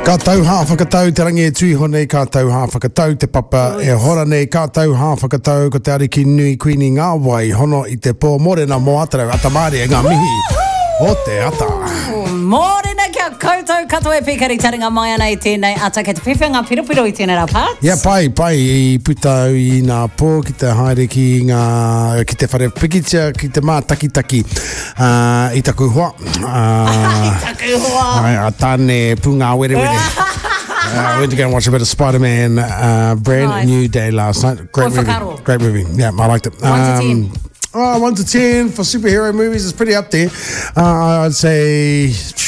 Ka tau haa whakatau te rangi e tui honei, ka tau haa whakatau te papa e hora nei, ka tau haa whakatau ko te ariki nui kuini ngā wai hono i te pō morena mo atarau atamari e ngā mihi o te ata. Morena kia koutou katoa e pikari taringa mai ana i tēnei ata kei te whiwhinga piropiro i tēnei rā pāts. Ia pai i putau i ngā pō ki te haere ki te whare pikitia ki te mā taki i taku hoa. I taku hoa. A tāne punga were. Went to go and watch a bit of Spider-Man, brand new day last night. Great movie. Great movie. Yeah, I liked it. 1 to 10. 1 to 10 for superhero movies is pretty up there. I'd say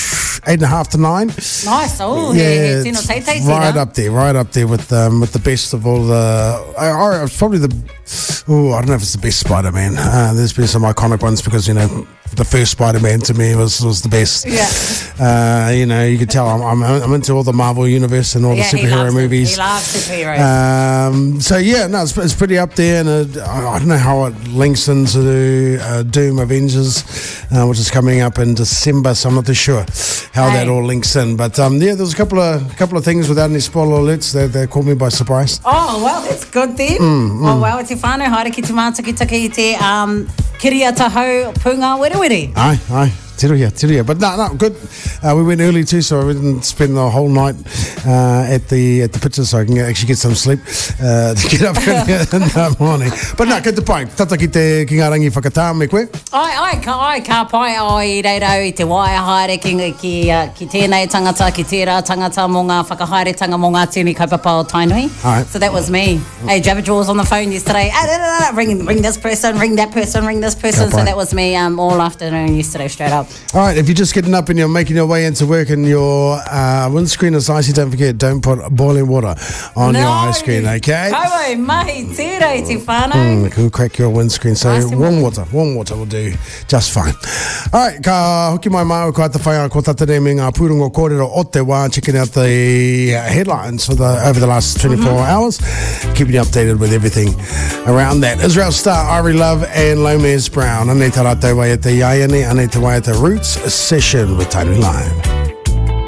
8.5 to 9. Nice. Oh, yeah, right up there with the best of all the. It's probably the. Oh, I don't know if it's the best Spider-Man. There's been some iconic ones because the first Spider-Man to me was the best. Yeah. You could tell I'm into all the Marvel universe and all the superhero movies. He loves superheroes. So yeah, no, it's pretty up there, and I don't know how it links into Doom Avengers, which is coming up in December. So I'm not too sure how that all links in. But yeah, there's a couple of things without any spoiler alerts that caught me by surprise. Oh well, that's good then. Oh well, te whānau haere ki te mātakitaki i te kiria tahau punga werewere. Aye. Tiruhia. But no, good. We went early too, so we didn't spend the whole night at the picture, so I can actually get some sleep to get up in the morning. But no, get the point. Tata ki ngā rangi whakatā me koe? Ai, ka pai ai reiro I te waia haere ki tēnei tangata, ki tērā tangata mō ngā whakahaeretanga mō ngā tūni kaupapa o Tainui. So that was me. Hey, Jabberjaw was on the phone yesterday. Ring this person, ring that person, ring this person. So that was me all afternoon yesterday, straight up. All right, if you're just getting up and you're making your way into work and your windscreen is icy, don't forget, don't put boiling water on your ice screen, okay? Kaua mahi tere te whānau. It'll crack your windscreen, so warm water will do just fine. All right, ka hoki mai māu ko ata whaiā ko tatare me ngā pūrongo kōrero o te wā, checking out the headlines over the last 24 hours, keeping you updated with everything around that. Israel Star, Ari Love and Lomez Brown. Anei tā rātou wai e te iaiane, anei te wai e te Roots Session with Tainui Live.